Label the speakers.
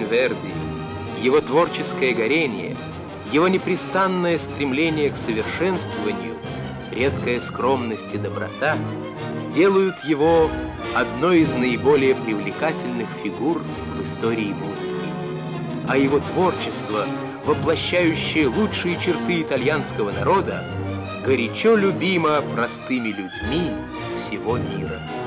Speaker 1: жизнь Верди, его творческое горение, его непрестанное стремление к совершенствованию, редкая скромность и доброта делают его одной из наиболее привлекательных фигур в истории музыки. А его творчество, воплощающее лучшие черты итальянского народа, горячо любимо простыми людьми всего мира.